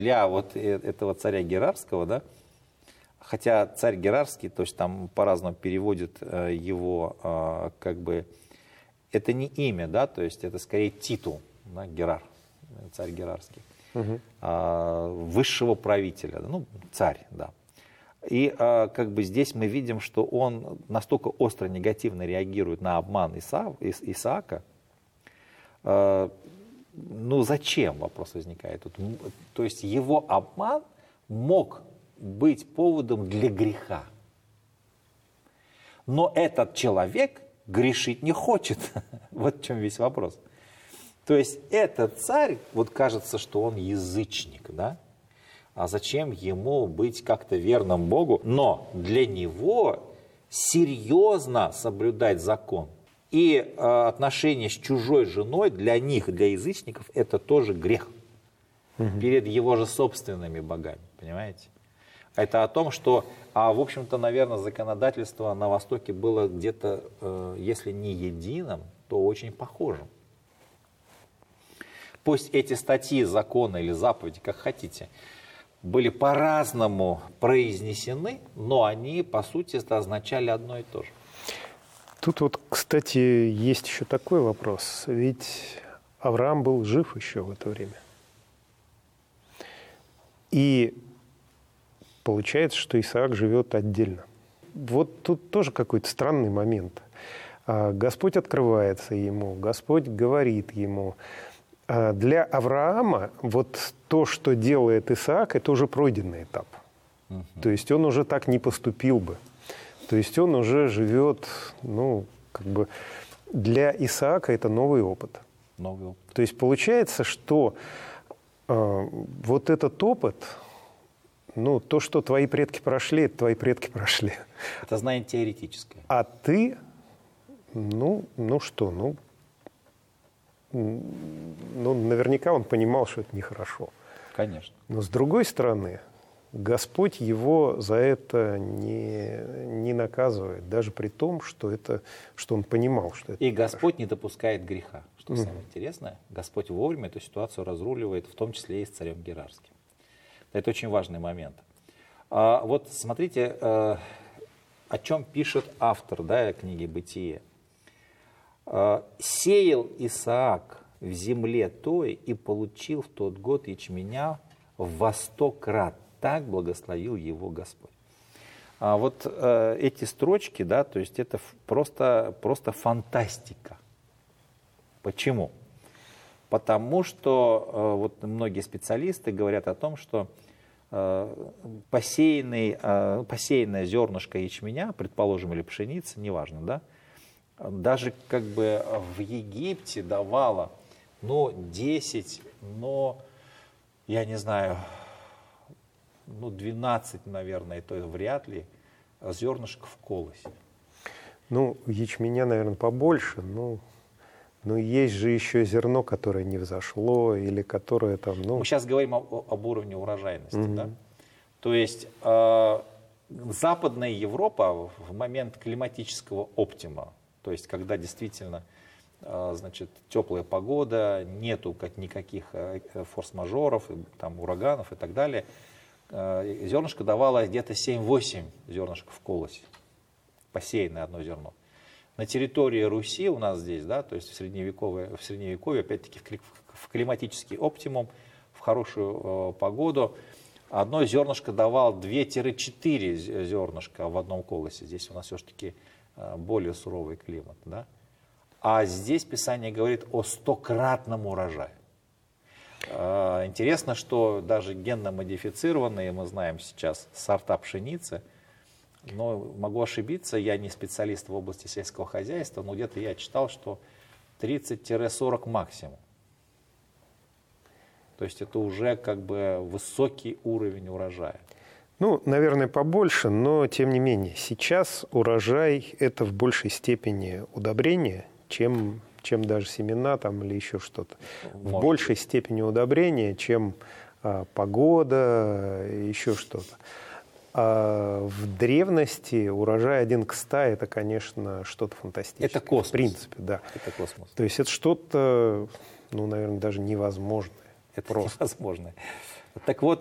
Для вот этого царя Герарского, да, хотя царь Герарский, то есть там по-разному переводят его, как бы, это не имя, да, то есть это скорее титул, да, Герар, царь Герарский, высшего правителя, ну, царь, да. И как бы здесь мы видим, что он настолько остро негативно реагирует на обман Исаака. Ну зачем, вопрос возникает. То есть его обман мог быть поводом для греха. Но этот человек грешить не хочет. Вот в чем весь вопрос. То есть этот царь, вот кажется, что он язычник, да? А зачем ему быть как-то верным Богу? Но для него серьезно соблюдать закон и отношения с чужой женой для них, для язычников, это тоже грех перед его же собственными богами, понимаете? Это о том, что, в общем-то, наверное, законодательство на Востоке было где-то, если не единым, то очень похожим. Пусть эти статьи закона или заповеди, как хотите, были по-разному произнесены, но они, по сути, это означали одно и то же. Тут вот, кстати, есть еще такой вопрос. Ведь Авраам был жив еще в это время. И получается, что Исаак живет отдельно. Вот тут тоже какой-то странный момент. Господь открывается ему, Господь говорит ему. Для Авраама вот то, что делает Исаак, это уже пройденный этап. То есть он уже так не поступил бы. То есть он уже живет, ну, как бы для Исаака это новый опыт. Новый опыт. То есть получается, что вот этот опыт, ну, то, что твои предки прошли, это твои предки прошли. Это знание теоретическое. А ты, ну, наверняка он понимал, что это нехорошо. Конечно. Но с другой стороны, Господь его за это не наказывает, даже при том, что он понимал, что это И нехорошо. Господь не допускает греха. Что самое интересное, Господь вовремя эту ситуацию разруливает, в том числе и с царем Герарским. Это очень важный момент. Вот смотрите, о чем пишет автор, да, книги «Бытие». «Сеял Исаак в земле той и получил в тот год ячменя во 100 крат. Так благословил его Господь». Вот эти строчки, да, то есть это просто фантастика. Почему? Потому что вот многие специалисты говорят о том, что посеянное зернышко ячменя, предположим, или пшеницы, неважно, да, даже как бы в Египте давало, 10, я не знаю, 12, наверное, и то вряд ли, зернышко в колосе. Ну, ячменя, наверное, побольше, но есть же еще зерно, которое не взошло, или которое там, Мы сейчас говорим об уровне урожайности, да? То есть Западная Европа в момент климатического оптима, то есть когда действительно, значит, теплая погода, нету никаких форс-мажоров, там, ураганов и так далее, зернышко давало где-то 7-8 зернышек в колосе, посеянное одно зерно. На территории Руси у нас здесь, да, то есть в средневековье, опять-таки в климатический оптимум, в хорошую погоду, одно зернышко давало 2-4 зернышка в одном колосе. Здесь у нас все-таки более суровый климат, да. А здесь Писание говорит о 100-кратном урожае. Интересно, что даже генно-модифицированные, мы знаем сейчас, сорта пшеницы, но могу ошибиться, я не специалист в области сельского хозяйства, но где-то я читал, что 30-40 максимум. То есть это уже как бы высокий уровень урожая. Ну, наверное, побольше, но тем не менее. Сейчас урожай – это в большей степени удобрение, чем даже семена там, или еще что-то. В большей степени удобрение, чем погода, еще что-то. А в древности урожай 1 к 100 – это, конечно, что-то фантастическое. Это космос. В принципе, да. Это космос. То есть это что-то, наверное, даже невозможное. Это невозможно. Так вот,